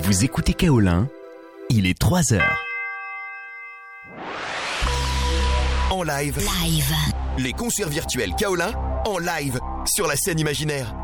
Vous écoutez Kaolin, il est 3h. En live. Les concerts virtuels Kaolin en live sur la scène imaginaire.